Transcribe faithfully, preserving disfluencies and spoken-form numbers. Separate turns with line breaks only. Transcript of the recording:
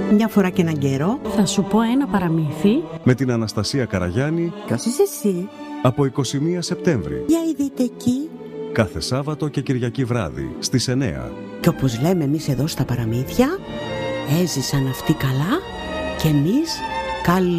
Μια φορά και έναν καιρό
θα σου πω ένα παραμύθι
με την Αναστασία Καραγιάννη.
Ποιος είσαι εσύ?
Από είκοσι μία Σεπτέμβρη.
Για ειδείτε εκεί.
Κάθε Σάββατο και Κυριακή βράδυ στις εννιά.
Και όπως λέμε εμείς εδώ στα παραμύθια, έζησαν αυτοί καλά και εμείς καλή.